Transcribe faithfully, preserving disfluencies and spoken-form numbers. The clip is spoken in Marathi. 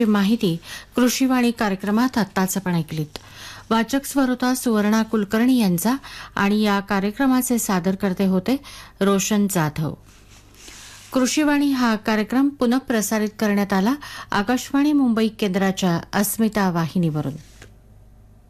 माहिती कृषीवाणी कार्यक्रमात आत्ताच आपण ऐकलीत. वाचक स्वर होता सुवर्णा कुलकर्णी यांचा आणि या कार्यक्रमाचे सादरकर्ते होते रोशन जाधव. कृषीवाणी हा कार्यक्रम पुनः प्रसारित करण्यात आला आकाशवाणी मुंबई केंद्राच्या अस्मिता वाहिनीवरून.